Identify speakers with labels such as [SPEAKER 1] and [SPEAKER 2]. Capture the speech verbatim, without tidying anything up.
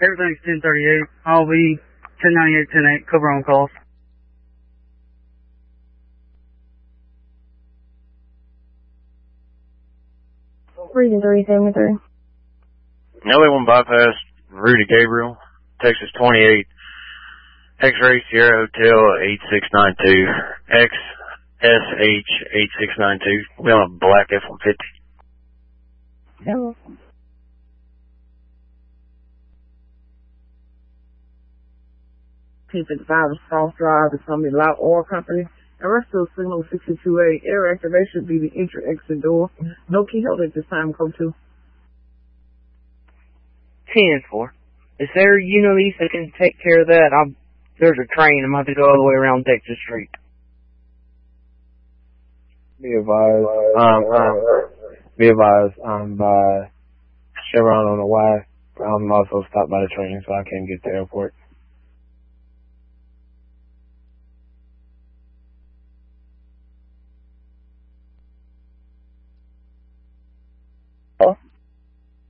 [SPEAKER 1] Everything's ten thirty-eight. I'll be ten ninety-eight, ten eight. Cover on calls.
[SPEAKER 2] Region three seven three.
[SPEAKER 3] L A one bypass, Rudy Gabriel, Texas twenty-eight, X-ray Sierra Hotel eight six nine two, X S H eight six nine two. We on a black F one fifty.
[SPEAKER 2] Hello.
[SPEAKER 4] P fifty-five is South Drive. It's going to be Loud Oil Company. Arrest of signal sixty-two A. Air activation be the entry-exit door. No key held at this time. Code two.
[SPEAKER 1] ten four. Is there Unilease that can take care of that? I'm, there's a train. I'm going to have to go all the way around Texas Street.
[SPEAKER 5] Be advised, um, um, be advised, I'm by Chevron on the Y. I'm also stopped by the train, so I can't get to the airport.